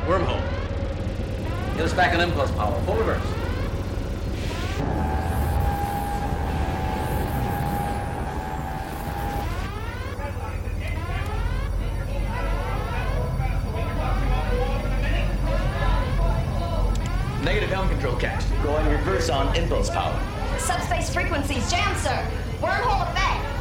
Wormhole. Get us back on impulse power. Full reverse. Negative helm control catch. Going reverse on impulse power. Subspace frequencies jammed, sir. Wormhole effect.